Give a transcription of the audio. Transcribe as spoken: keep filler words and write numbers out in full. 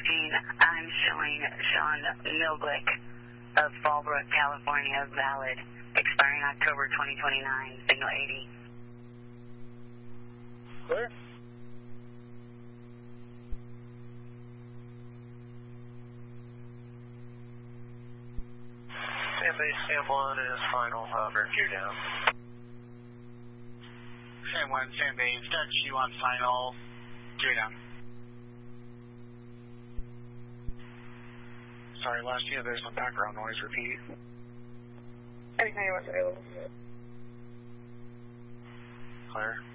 fifteen, I'm showing Sean Milblick of Fallbrook, California, valid, expiring October twenty twenty-nine, signal eighty. Clear. Sam base, Sam one is final, uh, Mercury down. Sam one, Sam base, Dutch U on final, Gear down. Sorry, last year there's some background noise, repeat. Anything you want available. Clear.